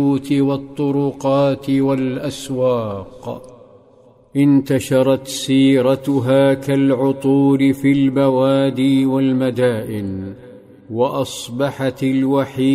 والطرقات والأسواق. انتشرت سيرتها كالعطور في البوادي والمدائن، وأصبحت الوحيدة